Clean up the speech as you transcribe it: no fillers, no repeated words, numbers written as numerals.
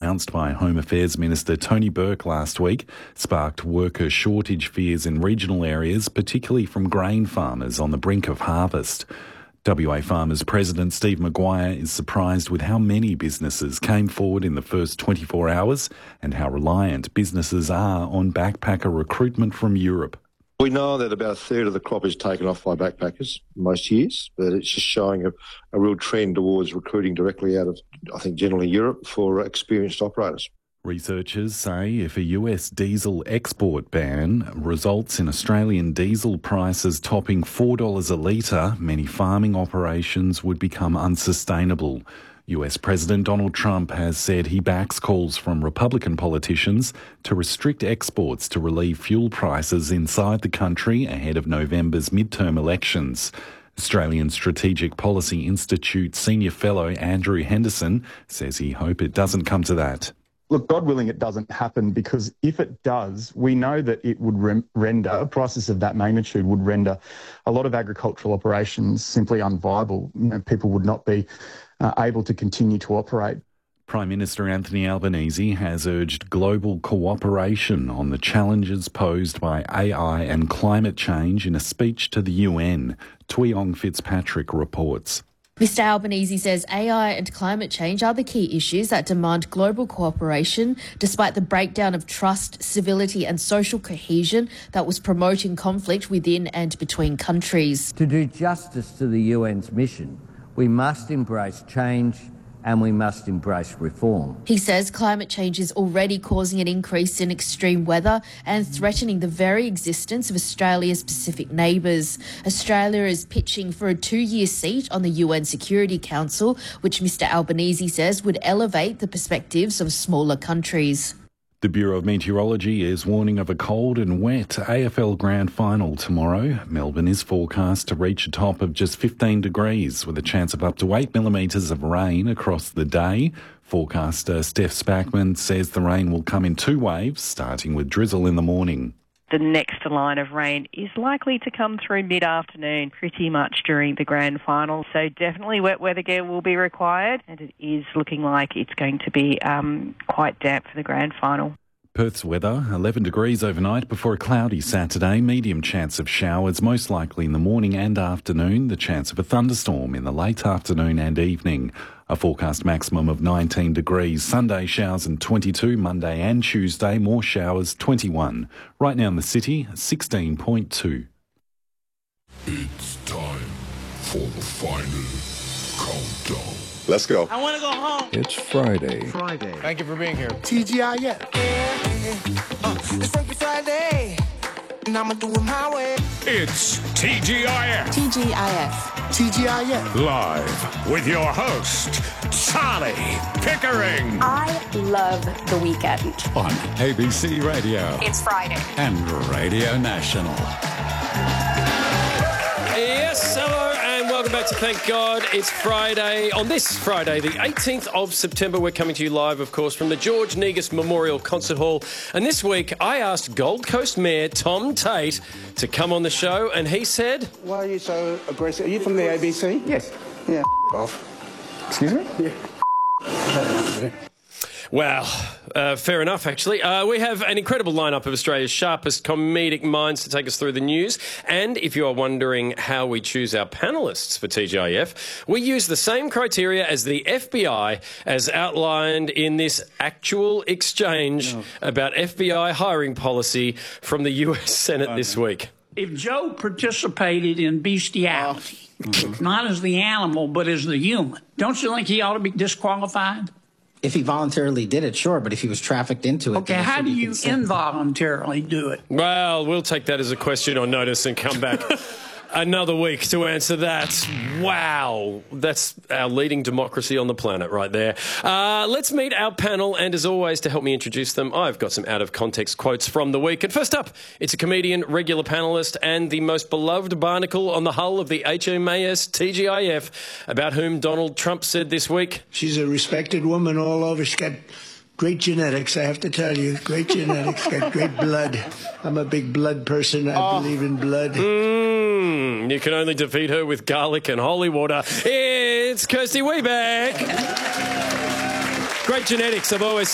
announced by Home Affairs Minister Tony Burke last week sparked worker shortage fears in regional areas, particularly from grain farmers on the brink of harvest. WA Farmers President Steve Maguire is surprised with how many businesses came forward in the first 24 hours and how reliant businesses are on backpacker recruitment from Europe. We know that about a third of the crop is taken off by backpackers most years, but it's just showing a real trend towards recruiting directly out of, I think, generally Europe for experienced operators. Researchers say if a US diesel export ban results in Australian diesel prices topping $4 a litre, many farming operations would become unsustainable. US President Donald Trump has said he backs calls from Republican politicians to restrict exports to relieve fuel prices inside the country ahead of November's midterm elections. Australian Strategic Policy Institute Senior Fellow Andrew Henderson says he hopes it doesn't come to that. Look, God willing, it doesn't happen, because if it does, we know that it would render, prices of that magnitude would render a lot of agricultural operations simply unviable. People would not be able to continue to operate. Prime Minister Anthony Albanese has urged global cooperation on the challenges posed by AI and climate change in a speech to the UN. Tuyong Fitzpatrick reports. Mr Albanese says AI and climate change are the key issues that demand global cooperation, despite the breakdown of trust, civility and social cohesion that was promoting conflict within and between countries. To do justice to the UN's mission, we must embrace change and we must embrace reform. He says climate change is already causing an increase in extreme weather and threatening the very existence of Australia's Pacific neighbours. Australia is pitching for a 2-year seat on the UN Security Council, which Mr Albanese says would elevate the perspectives of smaller countries. The Bureau of Meteorology is warning of a cold and wet AFL Grand Final tomorrow. Melbourne is forecast to reach a top of just 15 degrees with a chance of up to 8 millimetres of rain across the day. Forecaster Steph Spackman says the rain will come in 2 waves, starting with drizzle in the morning. The next line of rain is likely to come through mid-afternoon, pretty much during the grand final. So definitely wet weather gear will be required, and it is looking like it's going to be quite damp for the grand final. Perth's weather, 11 degrees overnight before a cloudy Saturday. Medium chance of showers, most likely in the morning and afternoon. The chance of a thunderstorm in the late afternoon and evening. A forecast maximum of 19 degrees. Sunday showers and 22. Monday and Tuesday more showers, 21. Right now in the city, 16.2. It's time for the final countdown. Let's go. I want to go home. It's Friday. Thank you for being here. TGIF. It's Funky Friday, and I'ma do it my way. It's TGIF. TGIF. TGIF. Live with your host, Charlie Pickering. I love the weekend. On ABC Radio. It's Friday. And Radio National. Yes, hello and welcome back to Thank God It's Friday. On this Friday, the 18th of September, we're coming to you live, of course, from the George Negus Memorial Concert Hall. And this week, I asked Gold Coast Mayor Tom Tate to come on the show, and he said... Why are you so aggressive? Are you from the ABC? Yes. Yeah, off. Excuse me? Yeah. Well, fair enough, actually. We have an incredible lineup of Australia's sharpest comedic minds to take us through the news. And if you are wondering how we choose our panellists for TGIF, we use the same criteria as the FBI, as outlined in this actual exchange about FBI hiring policy from the US Senate this week. If Joe participated in bestiality, not as the animal, but as the human, don't you think he ought to be disqualified? If he voluntarily did it, sure, but if he was trafficked into it... Okay, how do you involuntarily do it? Well, we'll take that as a question on notice and come back another week to answer that. Wow, that's our leading democracy on the planet right there. Let's meet our panel, and as always, to help me introduce them, I've got some out-of-context quotes from the week. And first up, it's a comedian, regular panellist, and the most beloved barnacle on the hull of the HMAS TGIF, about whom Donald Trump said this week... She's a respected woman all over. She's got great genetics, I have to tell you. Great genetics, got great blood. I'm a big blood person. I believe in blood. You can only defeat her with garlic and holy water. It's Kirsty Weebeck. Great genetics, I've always